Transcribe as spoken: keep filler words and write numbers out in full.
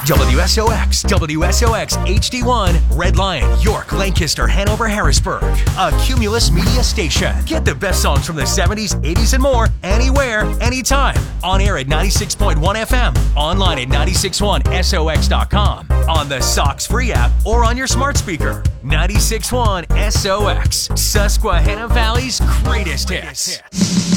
W S O X, W S O X H D one, Red Lion, York, Lancaster, Hanover, Harrisburg. A Cumulus Media station. Get the best songs from the seventies, eighties, and more anywhere, anytime. On air at ninety-six point one F M, online at nine six one S O X dot com, on the Sox free app, or on your smart speaker. ninety-six point one S O X, Susquehanna Valley's greatest hits.